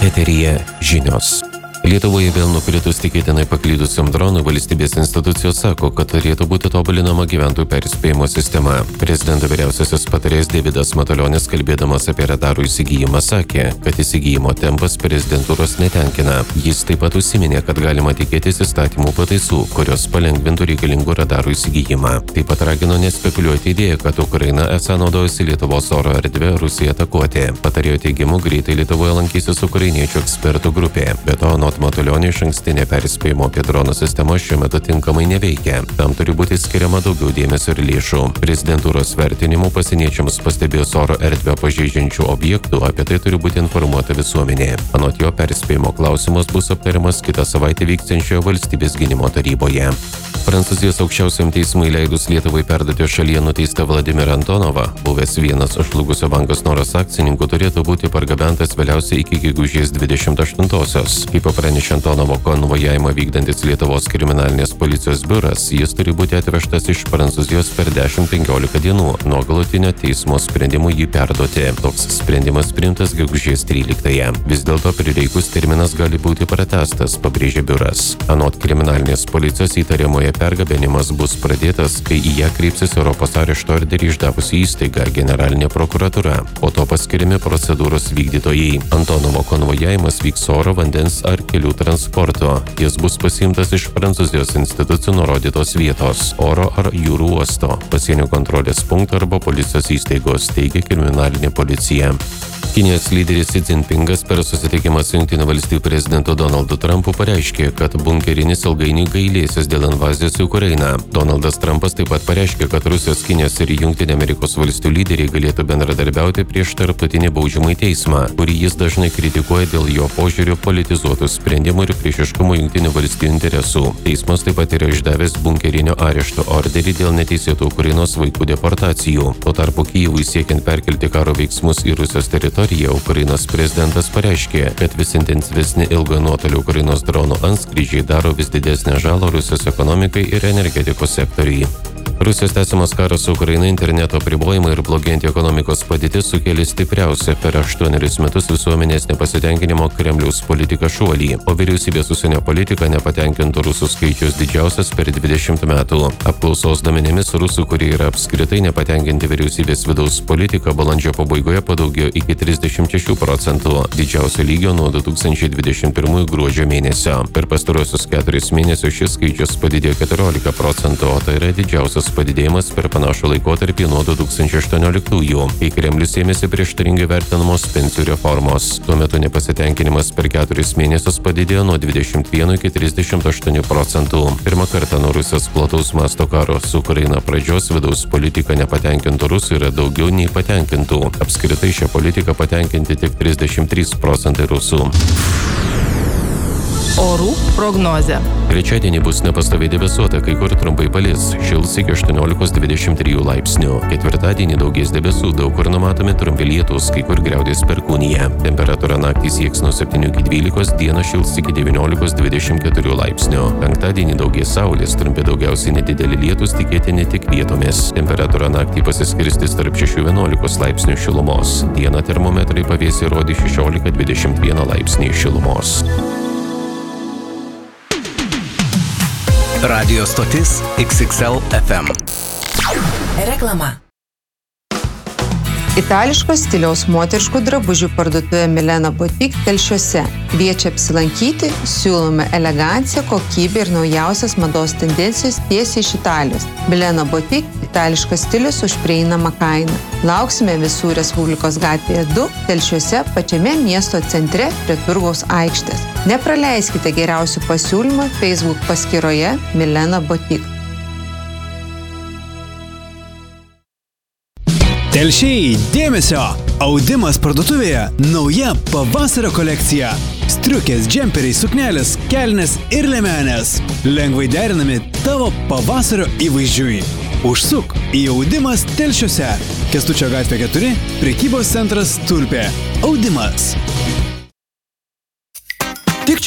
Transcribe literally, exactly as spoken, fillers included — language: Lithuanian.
Eteryje žinios. Lietuvoje vėl nukritus tikėtinai paklydusiam dronui, valstybės institucijos sako, kad turėtų būti tobulinama gyventojų perspėjimo sistema. Prezidento vyriausiasis patarėjas Deividas Matulionis, kalbėdamas apie radarų įsigijimą, sakė, kad įsigijimo tempas prezidentūros netenkina. Jis taip pat užsiminė, kad galima tikėtis įstatymų pataisų, kurios palengvintų reikalingų radarų įsigijimą. Taip pat ragino nespekuliuoti idėją, kad Ukraina esą naudojasi Lietuvos oro erdvę Rusijai atakuoti. Patarėjo teigimu, greitai Lietuvoje lankysis ukrainiečių ekspertų grupė. Be to, anot Matulionio, išankstinė perspėjimo apie dronų sistema šiuo metu tinkamai neveikia. Tam turi būti skiriama daugiau dėmesio ir lėšų. Prezidentūros vertinimu pasieniečiams pastebėjus oro erdvę pažeidžiančių objektų, apie tai turi būti informuota visuomenė. Anot jo, perspėjimo klausimas bus aptariamas kitą savaitę vyksiančioje valstybės gynimo taryboje. Prancūzijos aukščiausiam teismui leidus Lietuvai perduoti šalyje nuteistą Vladimirą Antonovą, buvęs vienas žlugusio Bankos Noras akcininkų, turėtų būti pargabentas vėliausiai iki gegužės dvidešimt aštuntosios. Kaip pranešė Antonovo konvojavimą vykdantis Lietuvos kriminalinės policijos biuras, jis turi būti atvežtas iš Prancūzijos per dešimt penkiolika dienų nuo galutinio teismo sprendimo jį perduoti. Toks sprendimas priimtas gegužės tryliktąją. Vis dėlto prireikus terminas gali būti pratęstas, pabrėžė biuras. Anot kriminalinės policijos įtariamoje pergabenimas bus pradėtas, kai į ją kreipsis Europos arešto orderį išdavusi įstaiga Generalinė prokuratūra. Po to paskiriami procedūros vykdytojai. Antonovo konvojavimas vyks oro, vandens ar kelių transporto. Jis bus pasiimtas iš Prancūzijos institucijų nurodytos vietos – oro ar jūrų uosto, pasienio kontrolės punkto arba policijos įstaigos, teigia kriminalinė policija. Kinijos lyderis Xi Jinpingas per susitikimą su Jungtinių valstijų prezidentu Donaldu Trumpu pareiškė, kad bunkerinis ilgainiui gailėsis dėl invazijos į Ukrainą. Donaldas Trumpas taip pat pareiškė, kad Rusijos, Kinijos ir Jungtinių Amerikos valstijų lyderiai galėtų bendradarbiauti prieš tarptautinį baudžiamąjį teismą, kurį jis dažnai kritikuoja dėl jo požiūrio politizuotų sprendimų ir priešiškumo Jungtinių valstijų interesų. Teismas taip pat yra išdavęs bunkerinio arešto orderį dėl neteisėtų Ukrainos vaikų deportacijų. Tuo tarpu Kijevui siekiant perkelti karo veiksmus į Rusijos teritoriją, Ukrainos prezidentas pareiškė, kad vis intensyvesni ilgo nuotolio Ukrainos dronų antskrydžiai daro vis didesnę žalą Rusijos ekonomikai ir energetikos sektoriui. Rusijos tęsiamas karas su Ukraina, interneto apribojimai ir blogėjanti ekonomikos padėtis sukėlė stipriausią per aštuonerius metus visuomenės nepasitenkinimo Kremliaus politiką šuolį, o vyriausybės užsienio politika nepatenkintų rusų skaičius didžiausias per dvidešimt metų. Apklausos duomenimis rusų, kurie yra apskritai nepatenkinti vyriausybės vidaus politika, balandžio pabaigoje padaugėjo iki trisdešimt šešių procentų, didžiausio lygio nuo du tūkstančiai dvidešimt pirmųjų gruodžio mėnesio. Per pastaruosius keturis mėnesius šis skaičius padidėjo keturiolika procentų, o tai yra didžiausias padidėjimas per panašų laikotarpį nuo du tūkstančiai aštuonioliktųjų, kai Kremlius ėmėsi prieštaringai vertinamos pensijų reformos. Tuo metu nepasitenkinimas per keturis mėnesius padidėjo nuo dvidešimt vieno iki trisdešimt aštuonių procentų. Pirmą kartą nuo Rusijos plataus masto karo su Ukraina pradžios vidaus politika nepatenkintų rusų yra daugiau nei patenkintų. Apskritai šią politiką patenkinti tik trisdešimt trys procentai rusų. Orų prognozė. Trečiadienį bus nepastoviai debesuota, kai kur trumpai palis, šils iki aštuoniolikos dvidešimt trijų laipsnių. Ketvirtadienį daugės debesų, daug kur numatomi trumpi lietūs, kai kur griaudės perkūnija. Temperatūra naktį sieks nuo septynių iki dvylikos, dieną šils iki devyniolikos dvidešimt keturių laipsnių. Penktadienį daugės saulės, trumpi daugiausiai nedideli lietūs, tikėtini tik vietomis. Temperatūra naktį pasiskirstys tarp šešių iki vienuolikos laipsnių šilumos. Dieną termometrai pavėsį rodys šešiolika dvidešimt vieną laipsnį šilumos. Radio stotis X X L F M. Reklama. Itališkos stiliaus moteriškų drabužių parduotuvė Milena Boutique Telšiuose kviečia apsilankyti, siūlome eleganciją, kokybę ir naujausias mados tendencijas tiesiai iš Italijos. Milena Boutique – itališkas stilius už prieinamą kainą. Lauksime visų Respublikos gatvėje du, Telšiuose, pačiame miesto centre prie Turgaus aikštės. Nepraleiskite geriausių pasiūlymų Facebook paskyroje Milena Boutique. Telšiai, dėmesio! Audimas parduotuvėje nauja pavasario kolekcija. Striukės, džemperiai, suknelės, kelnės ir liemenės. Lengvai derinami tavo pavasario įvaizdžiui. Užsuk į Audimas Telšiuose. Kęstučio gatvė keturi, prekybos centras Tulpė. Audimas.